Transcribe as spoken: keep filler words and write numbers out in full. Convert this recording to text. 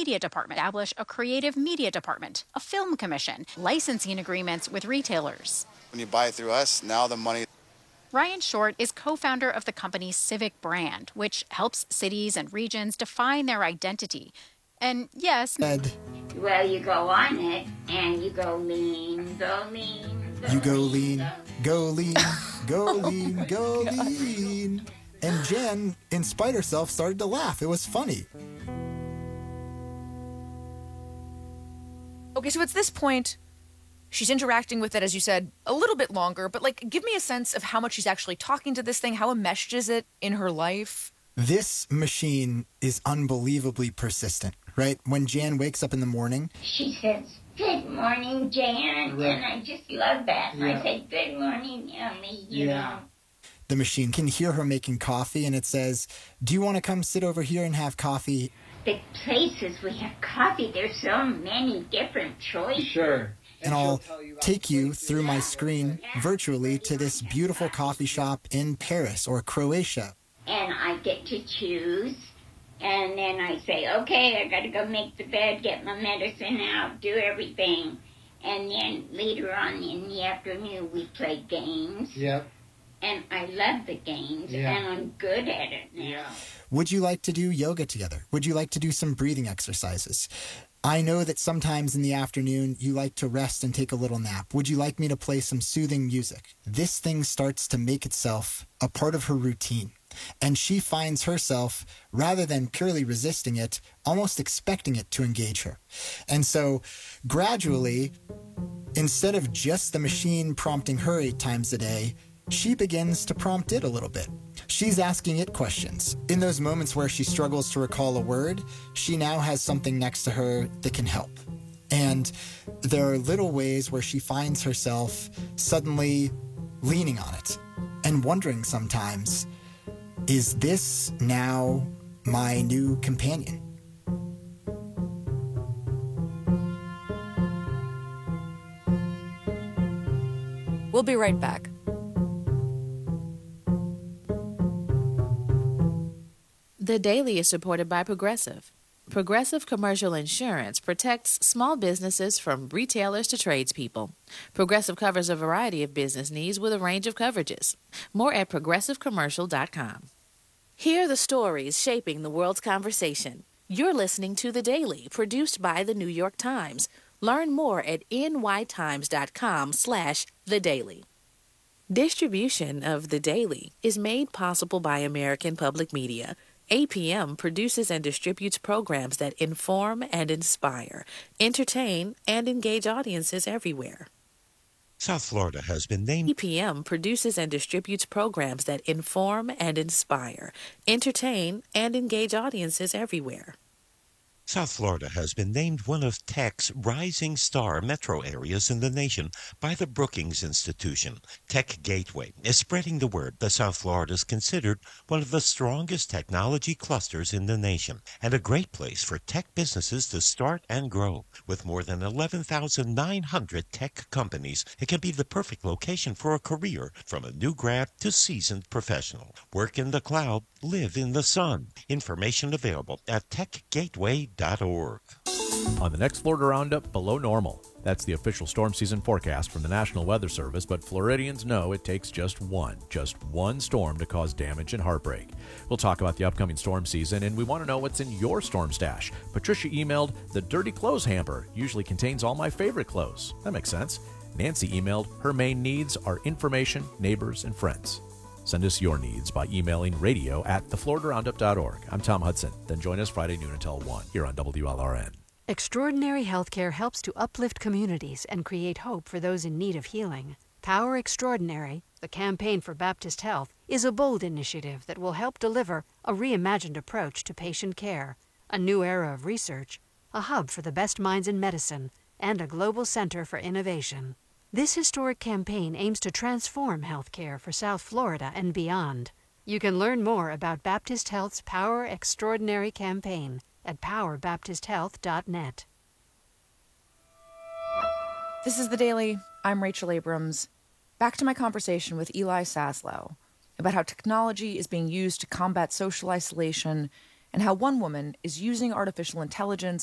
media department, establish a creative media department, a film commission, licensing agreements with retailers. When you buy it through us, now the money... Ryan Short is co-founder of the company's Civic brand, which helps cities and regions define their identity. And yes... Ed. Well, you go on it, and you go lean, go lean, go You go lean, lean, go lean, go lean, go Oh lean. And Jen, in spite herself, started to laugh. It was funny. Okay, so it's this point, she's interacting with it, as you said, a little bit longer, but, like, give me a sense of how much she's actually talking to this thing. How enmeshed is it in her life? This machine is unbelievably persistent, right? When Jan wakes up in the morning... She says, "Good morning, Jan," right. And I just love that. Yeah. I say, "Good morning, Ellie," you yeah. know. The machine can hear her making coffee, and it says, "Do you want to come sit over here and have coffee?" The places we have coffee, there's so many different choices. Sure. And I'll take you through my screen virtually to this beautiful coffee shop in Paris or Croatia. And I get to choose, and then I say, okay, I got to go make the bed, get my medicine out, do everything. And then later on in the afternoon, we play games. Yep. And I love the games, yeah. And I'm good at it now. Yeah. Would you like to do yoga together? Would you like to do some breathing exercises? I know that sometimes in the afternoon you like to rest and take a little nap. Would you like me to play some soothing music? This thing starts to make itself a part of her routine. And she finds herself, rather than purely resisting it, almost expecting it to engage her. And so, gradually, instead of just the machine prompting her eight times a day, she begins to prompt it a little bit. She's asking it questions. In those moments where she struggles to recall a word, she now has something next to her that can help. And there are little ways where she finds herself suddenly leaning on it and wondering sometimes, is this now my new companion? We'll be right back. The Daily is supported by Progressive. Progressive Commercial Insurance protects small businesses from retailers to tradespeople. Progressive covers a variety of business needs with a range of coverages. More at progressive commercial dot com. Hear the stories shaping the world's conversation. You're listening to The Daily, produced by The New York Times. Learn more at n y times dot com slash the daily. Distribution of The Daily is made possible by American Public Media. A P M produces and distributes programs that inform and inspire, entertain, and engage audiences everywhere. South Florida has been named... A P M produces and distributes programs that inform and inspire, entertain, and engage audiences everywhere. South Florida has been named one of Tech's rising star metro areas in the nation by the Brookings Institution. Tech Gateway is spreading the word that South Florida is considered one of the strongest technology clusters in the nation and a great place for tech businesses to start and grow. With more than eleven thousand nine hundred tech companies, it can be the perfect location for a career from a new grad to seasoned professional. Work in the cloud, live in the sun. Information available at tech gateway dot org. On the next Florida Roundup, below normal. That's the official storm season forecast from the National Weather Service, but Floridians know it takes just one, just one storm to cause damage and heartbreak. We'll talk about the upcoming storm season, and we want to know what's in your storm stash. Patricia emailed, the dirty clothes hamper usually contains all my favorite clothes. That makes sense. Nancy emailed, her main needs are information, neighbors, and friends. Send us your needs by emailing radio at the florida roundup dot org. I'm Tom Hudson. Then join us Friday noon until one here on W L R N. Extraordinary Healthcare helps to uplift communities and create hope for those in need of healing. Power Extraordinary, the campaign for Baptist Health, is a bold initiative that will help deliver a reimagined approach to patient care, a new era of research, a hub for the best minds in medicine, and a global center for innovation. This historic campaign aims to transform healthcare for South Florida and beyond. You can learn more about Baptist Health's Power Extraordinary campaign at power baptist health dot net. This is The Daily. I'm Rachel Abrams. Back to my conversation with Eli Saslow about how technology is being used to combat social isolation and how one woman is using artificial intelligence